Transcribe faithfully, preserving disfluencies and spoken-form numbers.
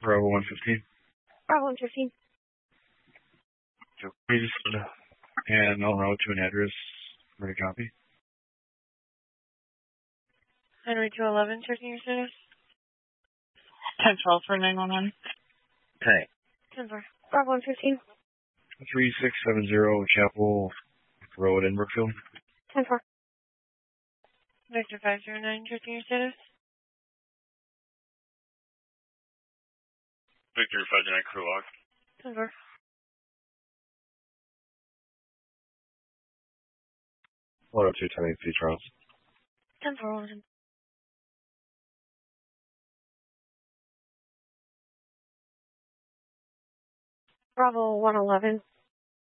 Bravo one fifteen. Bravo one fifteen. Please, and en route to an address. Ready to copy. Henry two eleven, checking your status. ten twelve for nine one one. Okay. ten four. Bravo one fifteen. three six seven zero Chapel Road in Brookfield. ten four. Victor five zero nine, checking your status. Victor five zero nine, crew log. ten four. one oh two ten eight C Charles. ten four one. Bravo one eleven.